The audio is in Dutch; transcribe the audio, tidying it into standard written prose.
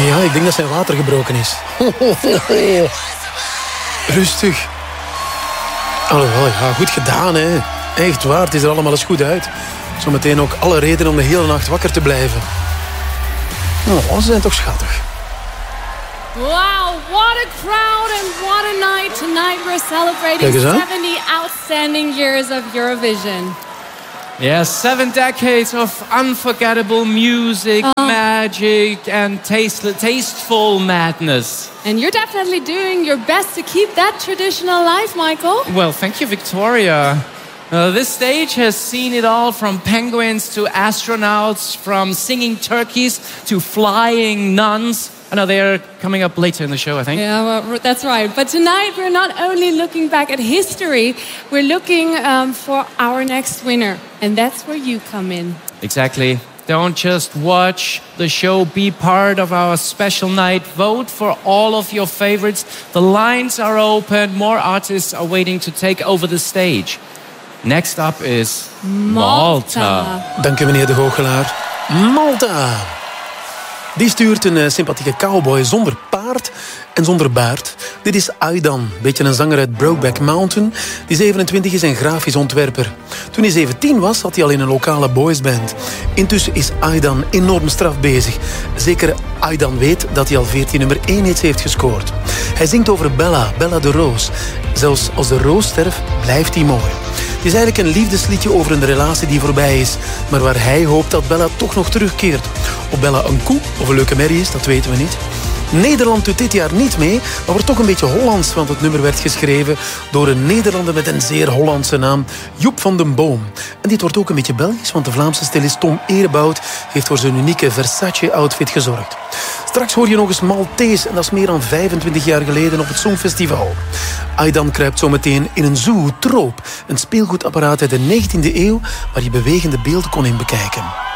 Ja, ik denk dat zijn water gebroken is. Rustig. Alhoewel, ja, goed gedaan, hè. Echt waar, het is er allemaal eens goed uit. Zometeen ook alle reden om de hele nacht wakker te blijven. Oh, ze zijn toch schattig. Wow, what a crowd and what a night. Tonight we're celebrating 70 outstanding years of Eurovision. Yeah, 7 decades of unforgettable music, magic and tasteful madness. And you're definitely doing your best to keep that tradition alive, Michael. Well, thank you, Victoria. This stage has seen it all, from penguins to astronauts, from singing turkeys to flying nuns. I know they're coming up later in the show, I think. Yeah, well, that's right. But tonight we're not only looking back at history, we're looking for our next winner. And that's where you come in. Exactly. Don't just watch the show, be part of our special night. Vote for all of your favorites. The lines are open. More artists are waiting to take over the stage. Next up is Malta. Dank u, meneer de goochelaar. Malta. Die stuurt een sympathieke cowboy zonder paard en zonder baard. Dit is Aidan, beetje een zanger uit Brokeback Mountain. Die 27 is en grafisch ontwerper. Toen hij 17 was, zat hij al in een lokale boysband. Intussen is Aidan enorm straf bezig. Zeker Aidan weet dat hij al 14 nummer 1 hits heeft gescoord. Hij zingt over Bella, Bella de Roos. Zelfs als de roos sterft, blijft hij mooi. Het is eigenlijk een liefdesliedje over een relatie die voorbij is, maar waar hij hoopt dat Bella toch nog terugkeert. Of Bella een koe of een leuke merrie is, dat weten we niet. Nederland doet dit jaar niet mee, maar wordt toch een beetje Hollands, want het nummer werd geschreven door een Nederlander met een zeer Hollandse naam, Joep van den Boom. En dit wordt ook een beetje Belgisch, want de Vlaamse stylist Tom Erebout heeft voor zijn unieke Versace-outfit gezorgd. Straks hoor je nog eens Maltese, en dat is meer dan 25 jaar geleden op het Songfestival. Aidan kruipt zometeen in een zoetroop, een speelgoedapparaat uit de 19e eeuw waar je bewegende beelden kon in bekijken.